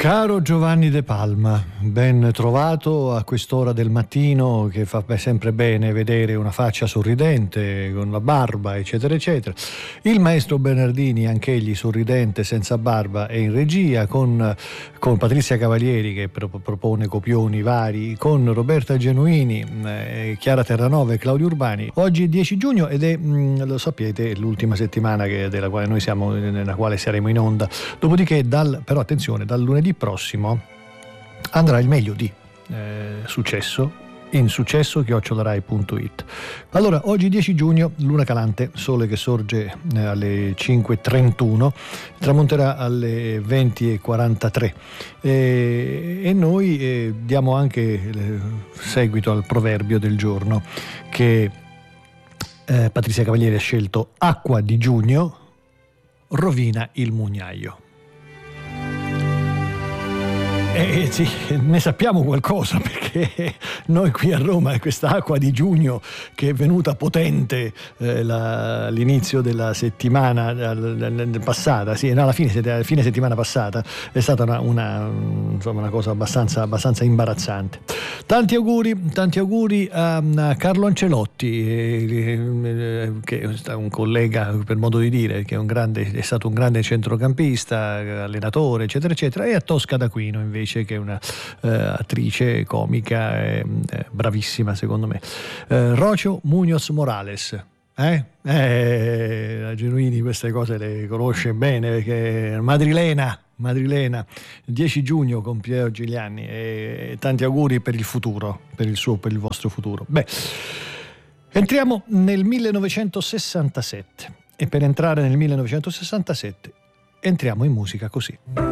Caro Giovanni De Palma, ben trovato a quest'ora del mattino, che fa sempre bene vedere una faccia sorridente, con la barba, eccetera, eccetera. Il maestro Bernardini, anch'egli sorridente, senza barba, è in regia, con Patrizia Cavalieri che propone copioni vari, con Roberta Genuini, Chiara Terranova e Claudio Urbani. Oggi è 10 giugno ed è, lo sapete, l'ultima settimana nella quale saremo in onda. Dopodiché, però attenzione, dal lunedì prossimo andrà il meglio di Successo in successo@rai.it. Allora, oggi 10 giugno, luna calante, sole che sorge alle 5:31, tramonterà alle 20:43 e noi diamo anche seguito al proverbio del giorno che Patrizia Cavalieri ha scelto: acqua di giugno rovina il mugnaio. Sì, ne sappiamo qualcosa, perché noi qui a Roma questa acqua di giugno che è venuta potente all'inizio della settimana passata, alla fine settimana passata, è stata una cosa abbastanza imbarazzante. Tanti auguri a Carlo Ancelotti, che è un collega, per modo di dire, che è stato un grande centrocampista, allenatore, eccetera, eccetera, e a Tosca d'Aquino invece, che è una attrice comica bravissima secondo me, Rocio Muñoz Morales. La Genuini queste cose le conosce bene, perché è madrilena. 10 giugno compie oggi gli anni, e tanti auguri per il futuro, per il vostro futuro. Entriamo nel 1967, e per entrare nel 1967 entriamo in musica così.